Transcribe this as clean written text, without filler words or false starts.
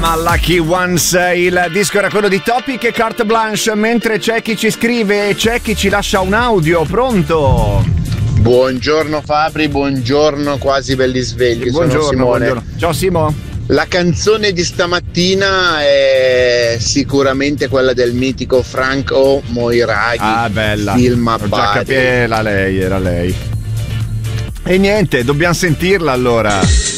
Ma Lucky Ones, il disco era quello di Topic e Carte Blanche, mentre c'è chi ci scrive e c'è chi ci lascia un audio. Pronto? Buongiorno Fabri, buongiorno quasi belli svegli. Buongiorno, sono Simone. buongiorno. Ciao Simo. La canzone di stamattina è sicuramente quella del mitico Franco Moiraghi. Ah, bella. Film a Ho già Bari. capito, era lei. E niente, dobbiamo sentirla allora.